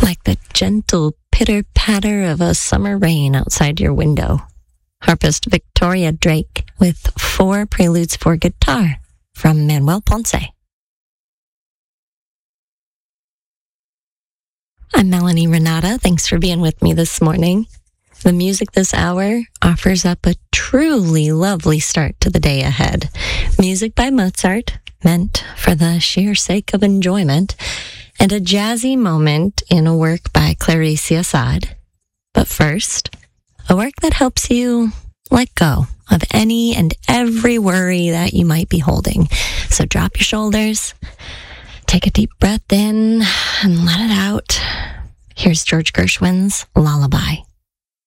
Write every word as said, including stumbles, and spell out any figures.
like the gentle pitter-patter of a summer rain outside your window. Harpist Victoria Drake with Four Preludes for Guitar from Manuel Ponce. I'm Melanie Renata. Thanks for being with me this morning. The music this hour offers up a truly lovely start to the day ahead. Music by Mozart, meant for the sheer sake of enjoyment, and a jazzy moment in a work by Clarice Assad. But first, a work that helps you let go of any and every worry that you might be holding. So drop your shoulders, take a deep breath in, and let it out. Here's George Gershwin's Lullaby.